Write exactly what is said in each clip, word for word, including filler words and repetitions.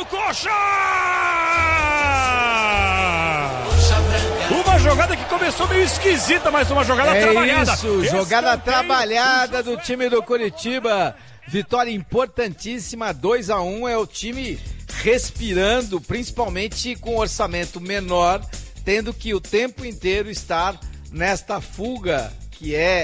coxa! Uma jogada que começou meio esquisita, mas uma jogada é trabalhada. Isso, jogada trabalhada do time do Curitiba. Vitória importantíssima, dois a um, é o time respirando, principalmente com orçamento menor, tendo que o tempo inteiro estar nesta fuga que é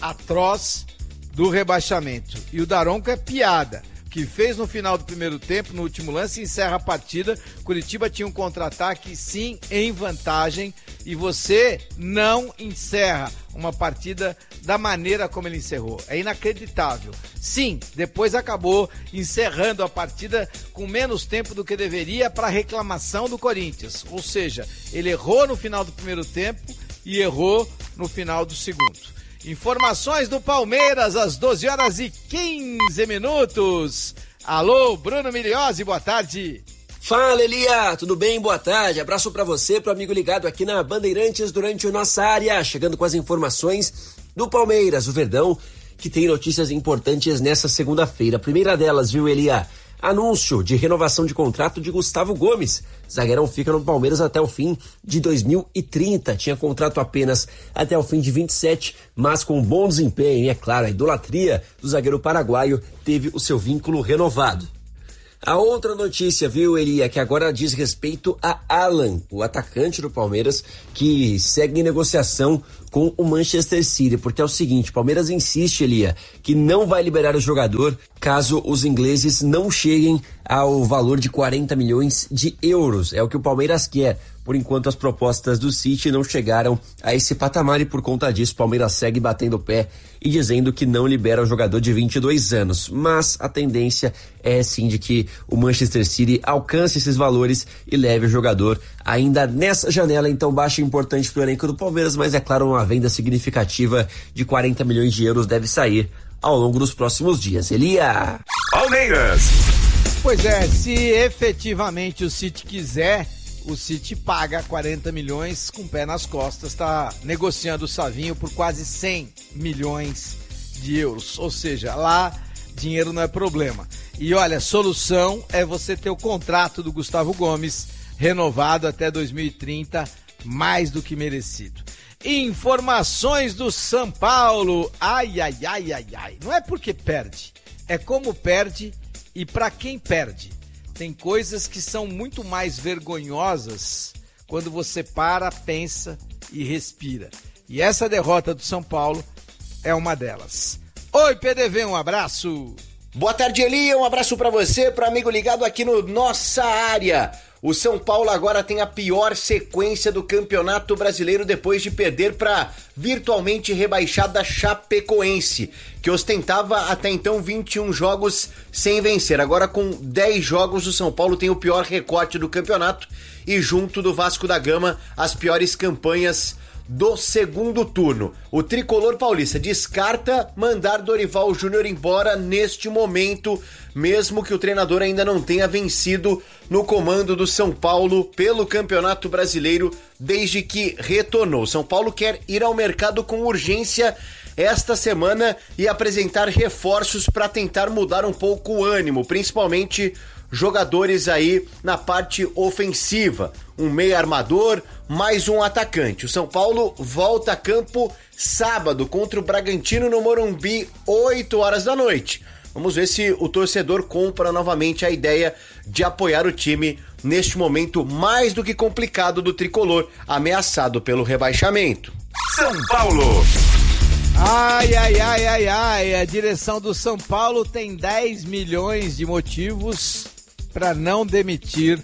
atroz do rebaixamento. E o Daronco é piada. Que fez no final do primeiro tempo, no último lance, encerra a partida. Curitiba tinha um contra-ataque, sim, em vantagem, e você não encerra uma partida da maneira como ele encerrou. É inacreditável. Sim, depois acabou encerrando a partida com menos tempo do que deveria para reclamação do Corinthians. Ou seja, ele errou no final do primeiro tempo e errou no final do segundo. Informações do Palmeiras às doze horas e quinze minutos. Alô, Bruno Miliozzi, boa tarde. Fala, Elia, tudo bem? Boa tarde. Abraço pra você, pro amigo ligado aqui na Bandeirantes durante a nossa área, chegando com as informações do Palmeiras, o Verdão, que tem notícias importantes nessa segunda-feira. A primeira delas, viu, Elia? Anúncio de renovação de contrato de Gustavo Gomes. Zagueirão fica no Palmeiras até o fim de dois mil e trinta. Tinha contrato apenas até o fim de vinte e sete, mas com bom desempenho. E é claro, a idolatria do zagueiro paraguaio teve o seu vínculo renovado. A outra notícia, viu, Elia, que agora diz respeito a Alan, o atacante do Palmeiras, que segue em negociação com o Manchester City, porque é o seguinte, o Palmeiras insiste, Elia, que não vai liberar o jogador caso os ingleses não cheguem ao valor de quarenta milhões de euros. É o que o Palmeiras quer. Por enquanto, as propostas do City não chegaram a esse patamar e por conta disso, o Palmeiras segue batendo o pé e dizendo que não libera o jogador de vinte e dois anos. Mas a tendência é sim de que o Manchester City alcance esses valores e leve o jogador ainda nessa janela. Então, baixa importante para o elenco do Palmeiras, mas é claro, uma venda significativa de quarenta milhões de euros deve sair ao longo dos próximos dias. Elia! Palmeiras! Pois é, se efetivamente o City quiser, o City paga quarenta milhões com o pé nas costas, está negociando o Savinho por quase cem milhões de euros, ou seja, lá dinheiro não é problema. E olha, a solução é você ter o contrato do Gustavo Gomes renovado até dois mil e trinta, mais do que merecido. Informações do São Paulo, ai, ai, ai, ai, ai, não é porque perde, é como perde e para quem perde. Tem coisas que são muito mais vergonhosas quando você para, pensa e respira. E essa derrota do São Paulo é uma delas. Oi, P D V, um abraço. Boa tarde, Eli, um abraço pra você, pro amigo ligado aqui no Nossa Área. O São Paulo agora tem a pior sequência do Campeonato Brasileiro depois de perder para virtualmente rebaixada Chapecoense, que ostentava até então vinte e um jogos sem vencer. Agora com dez jogos o São Paulo tem o pior recorte do campeonato e junto do Vasco da Gama as piores campanhas do segundo turno. O tricolor paulista descarta mandar Dorival Júnior embora neste momento, mesmo que o treinador ainda não tenha vencido no comando do São Paulo pelo Campeonato Brasileiro desde que retornou. São Paulo quer ir ao mercado com urgência esta semana e apresentar reforços para tentar mudar um pouco o ânimo, principalmente jogadores aí na parte ofensiva, um meia armador, mais um atacante. O São Paulo volta a campo sábado contra o Bragantino no Morumbi, oito horas da noite. Vamos ver se o torcedor compra novamente a ideia de apoiar o time neste momento mais do que complicado do tricolor, ameaçado pelo rebaixamento. São Paulo! Ai, ai, ai, ai, ai, a direção do São Paulo tem dez milhões de motivos para não demitir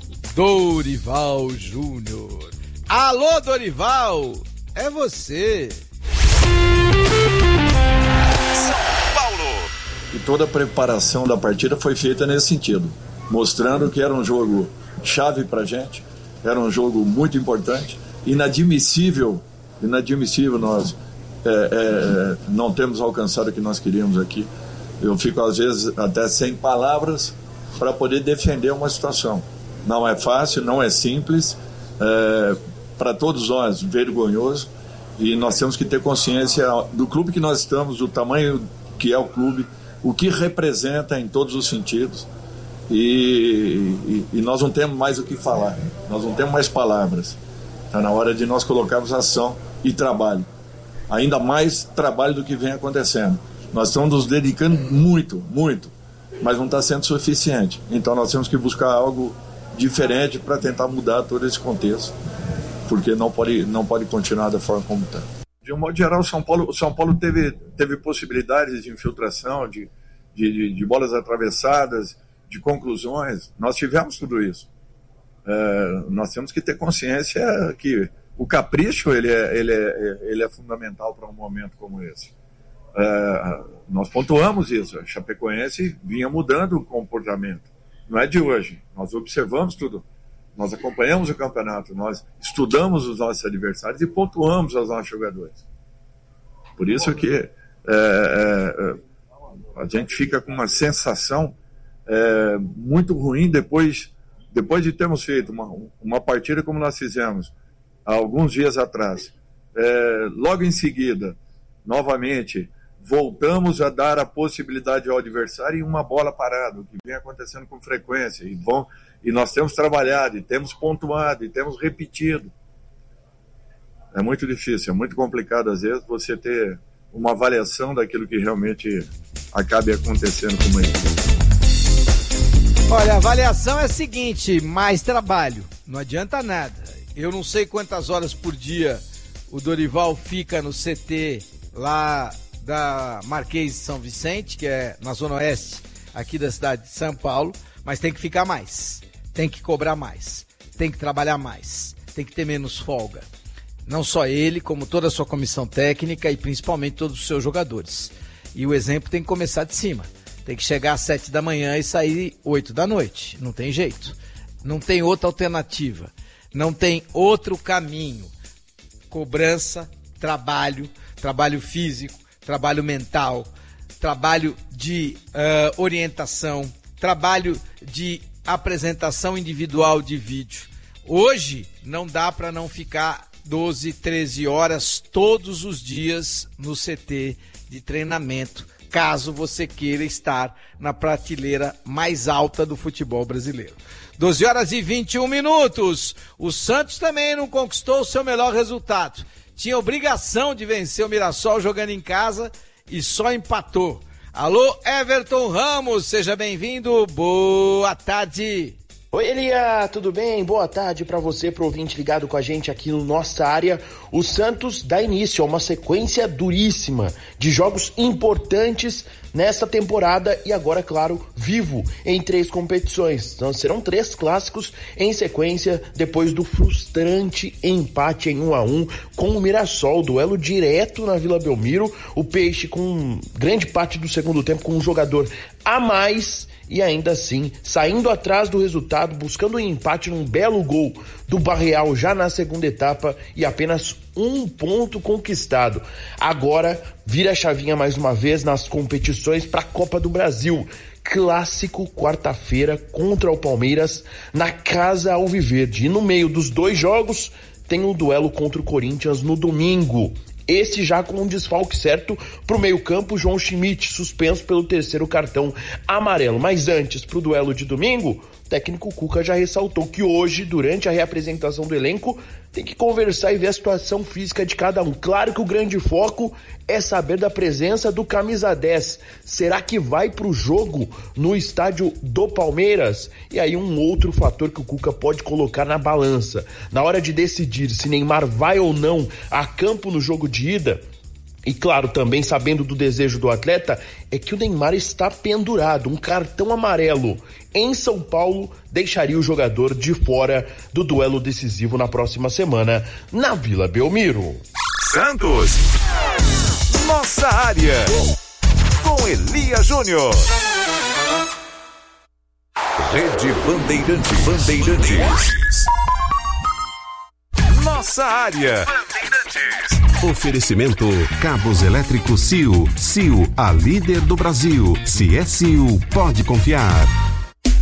Dorival Júnior. Alô, Dorival, é você. São Paulo. E toda a preparação da partida foi feita nesse sentido, mostrando que era um jogo chave pra gente, era um jogo muito importante, inadmissível, inadmissível nós é, é, não temos alcançado o que nós queríamos aqui. Eu fico às vezes até sem palavras para poder defender uma situação. Não é fácil, não é simples, é, para todos nós, vergonhoso, e nós temos que ter consciência do clube que nós estamos, do tamanho que é o clube, o que representa em todos os sentidos, e, e, e nós não temos mais o que falar, nós não temos mais palavras. Está na hora de nós colocarmos ação e trabalho, ainda mais trabalho do que vem acontecendo. Nós estamos nos dedicando muito, muito, mas não está sendo suficiente. Então nós temos que buscar algo diferente para tentar mudar todo esse contexto, porque não pode, não pode continuar da forma como está. De um modo geral, o São Paulo, o São Paulo teve, teve possibilidades de infiltração, de, de, de bolas atravessadas, de conclusões. Nós tivemos tudo isso. É, nós temos que ter consciência que o capricho ele é, ele é, ele é fundamental para um momento como esse. É, nós pontuamos isso. A Chapecoense vinha mudando o comportamento. Não é de hoje. Nós observamos tudo. Nós acompanhamos o campeonato. Nós estudamos os nossos adversários e pontuamos os nossos jogadores. Por isso que é, é, a gente fica com uma sensação é, muito ruim depois, depois de termos feito uma, uma partida como nós fizemos há alguns dias atrás. É, logo em seguida, novamente, voltamos a dar a possibilidade ao adversário em uma bola parada, o que vem acontecendo com frequência, e, vão, e nós temos trabalhado, e temos pontuado, e temos repetido. É muito difícil, é muito complicado às vezes você ter uma avaliação daquilo que realmente acabe acontecendo com ele. Olha, a avaliação é a seguinte: mais trabalho, não adianta nada. Eu não sei quantas horas por dia o Dorival fica no C T lá da Marquês de São Vicente, que é na zona oeste aqui da cidade de São Paulo, mas tem que ficar mais, tem que cobrar mais, tem que trabalhar mais, tem que ter menos folga. Não só ele, como toda a sua comissão técnica e principalmente todos os seus jogadores. E o exemplo tem que começar de cima. Tem que chegar às sete da manhã e sair oito da noite. Não tem jeito. Não tem outra alternativa. Não tem outro caminho. Cobrança, trabalho, trabalho físico, trabalho mental, trabalho de uh, orientação, trabalho de apresentação individual de vídeo. Hoje não dá para não ficar doze, treze horas todos os dias no C T de treinamento, caso você queira estar na prateleira mais alta do futebol brasileiro. doze horas e vinte e um minutos. O Santos também não conquistou o seu melhor resultado. Tinha obrigação de vencer o Mirassol jogando em casa e só empatou. Alô, Everton Ramos, seja bem-vindo. Boa tarde. Oi, Elia, tudo bem? Boa tarde para você, pro ouvinte ligado com a gente aqui no Nossa Área. O Santos dá início a uma sequência duríssima de jogos importantes nesta temporada e agora, claro, vivo em três competições. Então serão três clássicos em sequência depois do frustrante empate em um a um com o Mirassol, duelo direto na Vila Belmiro, o Peixe com grande parte do segundo tempo com um jogador a mais e ainda assim saindo atrás do resultado, buscando um empate num belo gol do Barreal já na segunda etapa e apenas um ponto conquistado. Agora vira a chavinha mais uma vez nas competições para a Copa do Brasil. Clássico quarta-feira contra o Palmeiras na Casa Alviverde. E no meio dos dois jogos tem o duelo contra o Corinthians no domingo. Esse já com um desfalque certo pro meio-campo, João Schmidt, suspenso pelo terceiro cartão amarelo. Mas antes, pro duelo de domingo, o técnico Cuca já ressaltou que hoje, durante a reapresentação do elenco, tem que conversar e ver a situação física de cada um. Claro que o grande foco é saber da presença do camisa dez. Será que vai pro jogo no estádio do Palmeiras? E aí um outro fator que o Cuca pode colocar na balança. Na hora de decidir se Neymar vai ou não a campo no jogo de ida, e claro, também sabendo do desejo do atleta, é que o Neymar está pendurado. Um cartão amarelo em São Paulo deixaria o jogador de fora do duelo decisivo na próxima semana na Vila Belmiro. Santos, nossa área, com Elia Júnior. Rede Bandeirantes. Bandeirantes. Nossa área. Bandeirantes. Oferecimento Cabos Elétricos C I O. C I O, a líder do Brasil. Se é C I O, pode confiar.